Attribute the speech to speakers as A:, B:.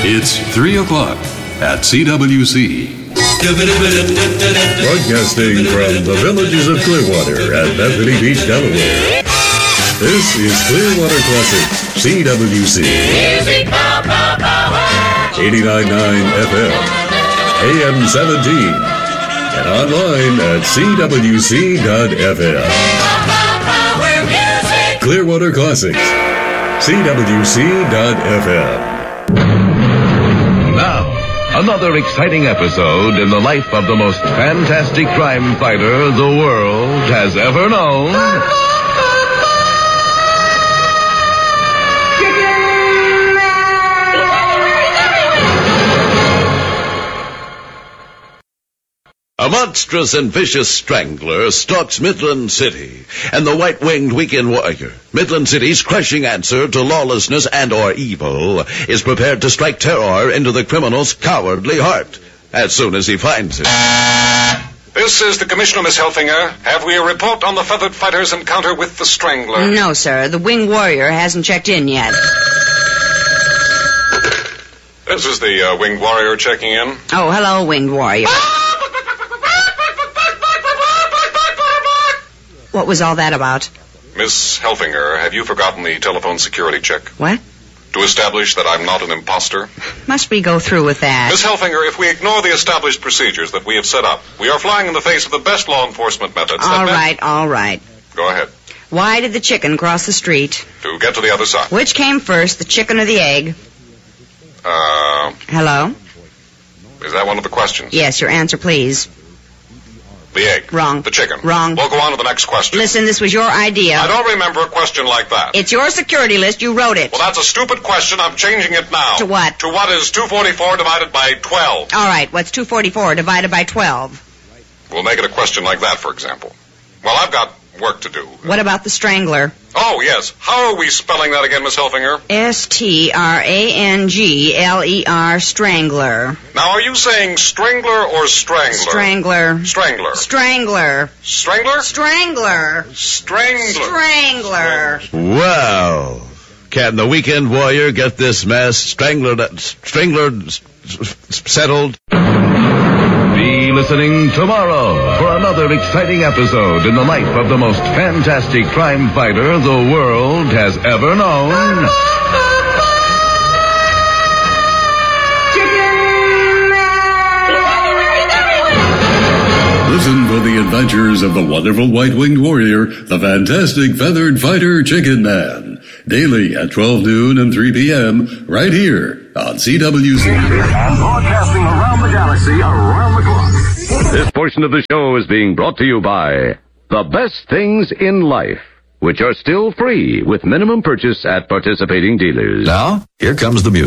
A: It's 3 o'clock at CWC.
B: Broadcasting from the villages of Clearwater at Bethany Beach, Delaware. This is Clearwater Classics, CWC. 89.9 FM, AM 17, and online at CWC.FM. Clearwater Classics, CWC.FM.
C: Now, another exciting episode in the life of the most fantastic crime fighter the world has ever known. A monstrous and vicious strangler stalks Midland City, and the white-winged weekend warrior, Midland City's crushing answer to lawlessness and/or evil, is prepared to strike terror into the criminal's cowardly heart as soon as he finds it.
D: This is the Commissioner, Miss Helfinger. Have we a report on the Feathered Fighter's encounter with the Strangler?
E: No, sir. The winged warrior hasn't checked in yet.
D: This is the winged warrior checking in.
E: Oh, hello, winged warrior. What was all that about?
D: Miss Helfinger, have you forgotten the telephone security check?
E: What?
D: To establish that I'm not an imposter?
E: Must we go through with that?
D: Miss Helfinger, if we ignore the established procedures that we have set up, we are flying in the face of the best law enforcement methods.
E: All right.
D: Go ahead.
E: Why did the chicken cross the street?
D: To get to the other side.
E: Which came first, the chicken or the egg? Hello?
D: Is that one of the questions?
E: Yes, your answer, please.
D: The egg.
E: Wrong.
D: The chicken.
E: Wrong.
D: We'll go on to the next question.
E: Listen, this was your idea.
D: I don't remember a question like that.
E: It's your security list. You wrote it.
D: Well, that's a stupid question. I'm changing it now.
E: To what?
D: To what is 244 divided by 12?
E: All right, what's 244 divided by 12?
D: We'll make it a question like that, for example. Well, I've got work to do.
E: What about the Strangler?
D: Oh, yes. How are we spelling that again, Miss Helfinger?
E: Strangler, Strangler.
D: Now, are you saying strangler or strangler?
E: Strangler.
D: Strangler.
E: Strangler.
D: Strangler?
E: Strangler.
D: Strangler.
E: Strangler.
C: Well, can the weekend warrior get this mess strangler settled? Be listening tomorrow for another exciting episode in the life of the most fantastic crime fighter the world has ever known.
B: Listen for the adventures of the wonderful white-winged warrior, the fantastic feathered fighter Chicken Man. Daily at 12 noon and 3 p.m. right here on CWC.
F: And broadcasting around the galaxy, around the clock.
G: This portion of the show is being brought to you by The Best Things in Life, which are still free with minimum purchase at participating dealers.
H: Now, here comes the music.